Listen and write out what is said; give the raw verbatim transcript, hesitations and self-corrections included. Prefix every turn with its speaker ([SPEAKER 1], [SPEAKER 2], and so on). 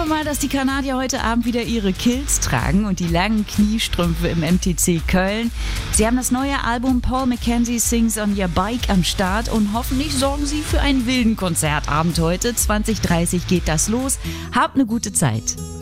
[SPEAKER 1] wir mal, dass die Kanadier heute Abend wieder ihre Kilts tragen und die langen Kniestrümpfe im M T C Köln. Sie haben das neue Album Paul McKenzie Sings on Your Bike am Start und hoffentlich sorgen sie für einen wilden Konzertabend heute. zwanzig Uhr dreißig geht das los. Habt eine gute Zeit.